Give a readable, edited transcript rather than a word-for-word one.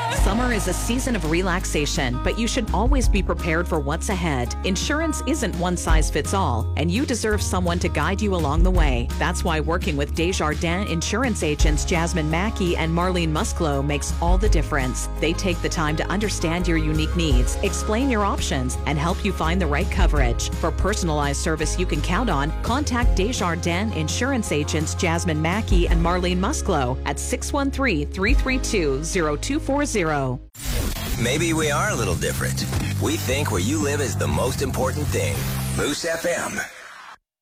Summer is a season of relaxation, but you should always be prepared for what's ahead. Insurance isn't one size fits all, and you deserve someone to guide you along the way. That's why working with Desjardins insurance agents Jasmine Mackey and Marlene Musclo makes all the difference. They take the time to understand your unique needs, explain your options, and help you find the right coverage. For personalized service you can count on, contact Desjardins insurance agents Jasmine Mackey and Marlene Musclo at 613-332-0240. Maybe we are a little different. We think where you live is the most important thing. Moose FM.